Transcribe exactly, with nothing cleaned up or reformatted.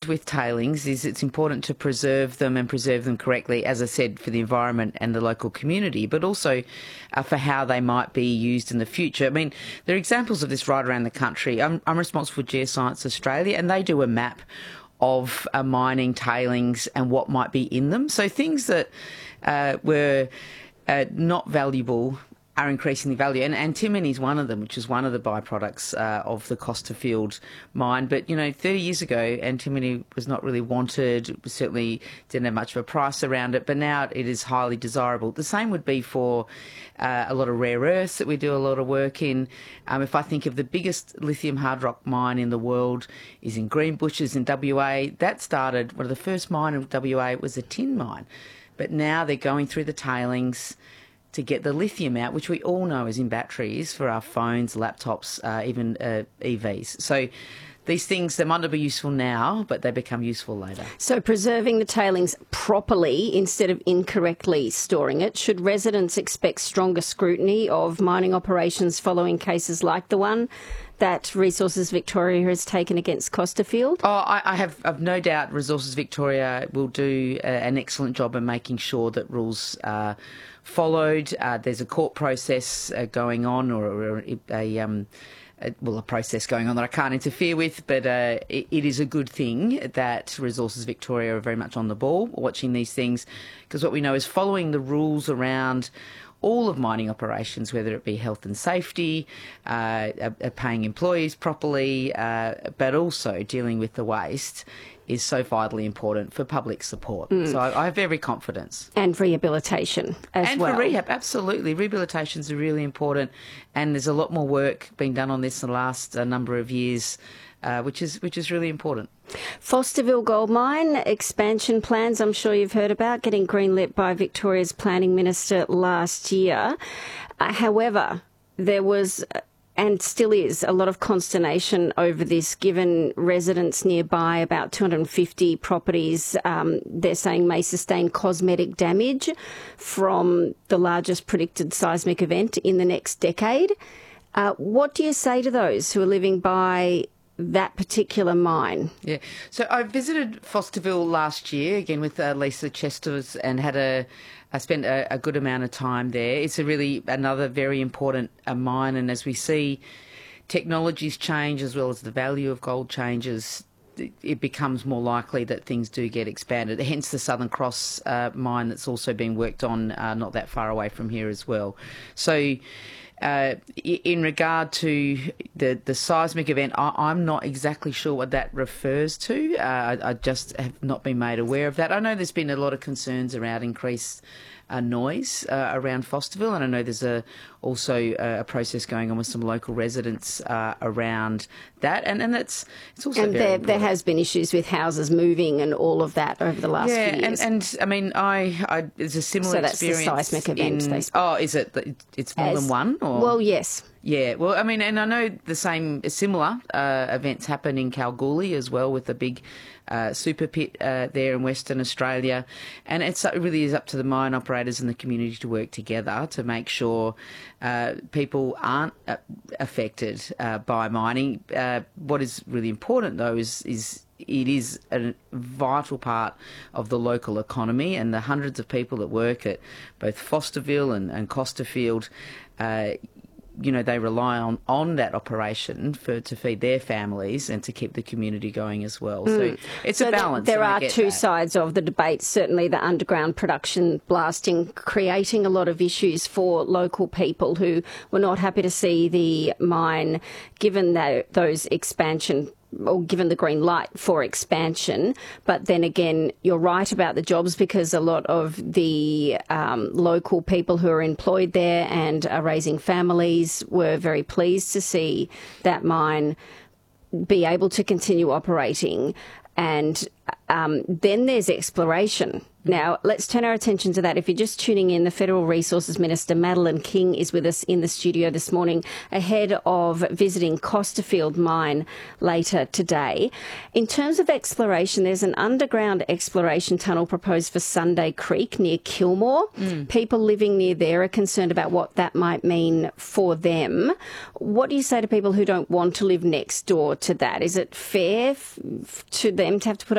with tailings is it's important to preserve them and preserve them correctly, as I said, for the environment and the local community, but also uh, for how they might be used in the future. I mean, there are examples of this right around the country. I'm, I'm responsible for Geoscience Australia, and they do a map of uh, mining tailings and what might be in them. So things that uh, were uh, not valuable are increasingly valued. And antimony is one of them, which is one of the byproducts uh, of the Costerfield mine. But, you know, thirty years ago, antimony was not really wanted. It certainly didn't have much of a price around it, but now it is highly desirable. The same would be for uh, a lot of rare earths that we do a lot of work in. Um, if I think of the biggest lithium hard rock mine in the world is in Greenbushes in W A. That started, one of the first mine in W A was a tin mine. But now they're going through the tailings to get the lithium out, which we all know is in batteries for our phones, laptops, uh, even uh, E Vs. So these things, they might not be useful now, but they become useful later. So preserving the tailings properly instead of incorrectly storing it, should residents expect stronger scrutiny of mining operations following cases like the one that Resources Victoria has taken against Costerfield? Oh, I, I have I've no doubt Resources Victoria will do uh, an excellent job in making sure that rules are followed. Uh, there's a court process uh, going on, or, or a um, a, well, a process going on that I can't interfere with, but uh, it, it is a good thing that Resources Victoria are very much on the ball watching these things, because what we know is following the rules around all of mining operations, whether it be health and safety, uh, uh, paying employees properly, uh, but also dealing with the waste, is so vitally important for public support. Mm. So I, I have every confidence. And rehabilitation as and well. And for rehab, absolutely. Rehabilitations are really important, and there's a lot more work being done on this in the last uh, number of years, uh, which is which is really important. Fosterville Gold Mine expansion plans, I'm sure you've heard about, getting greenlit by Victoria's Planning Minister last year. Uh, however, there was, and still is, a lot of consternation over this, given residents nearby, about two hundred fifty properties, um, they're saying may sustain cosmetic damage from the largest predicted seismic event in the next decade. Uh, what do you say to those who are living by that particular mine? Yeah, so I visited Fosterville last year again with uh, Lisa Chesters, and had a I spent a, a good amount of time there. It's a really another very important uh, mine, and as we see technologies change as well as the value of gold changes, it becomes more likely that things do get expanded. Hence the Southern Cross uh, mine that's also being worked on uh, not that far away from here as well. So uh, in regard to the, the seismic event, I, I'm not exactly sure what that refers to. Uh, I, I just have not been made aware of that. I know there's been a lot of concerns around increased Uh, noise uh, around Fosterville, and I know there's a also uh, a process going on with some local residents uh, around that, and and that's it's also and very there important. there has been issues with houses moving and all of that over the last yeah, few years. and and I mean I, I there's a similar so that's experience the seismic event. in, They oh, is it? It's more As, than one? Or? Well, yes. Yeah, well, I mean, and I know the same similar uh, events happen in Kalgoorlie as well, with the big uh, super pit uh, there in Western Australia, and it's, it really is up to the mine operators and the community to work together to make sure uh, people aren't uh, affected uh, by mining. Uh, what is really important, though, is is it is a vital part of the local economy, and the hundreds of people that work at both Fosterville and, and Costerfield, uh, you know, they rely on, on that operation for to feed their families and to keep the community going as well. Mm. So it's so a balance. There are two that. sides of the debate. Certainly the underground production blasting creating a lot of issues for local people who were not happy to see the mine given that, those expansion or given the green light for expansion. But then again, you're right about the jobs, because a lot of the um, local people who are employed there and are raising families were very pleased to see that mine be able to continue operating. And um, then there's exploration. Now, let's turn our attention to that. If you're just tuning in, the Federal Resources Minister, Madeleine King, is with us in the studio this morning ahead of visiting Costerfield Mine later today. In terms of exploration, there's an underground exploration tunnel proposed for Sunday Creek near Kilmore. Mm. People living near there are concerned about what that might mean for them. What do you say to people who don't want to live next door to that? Is it fair f- to them to have to put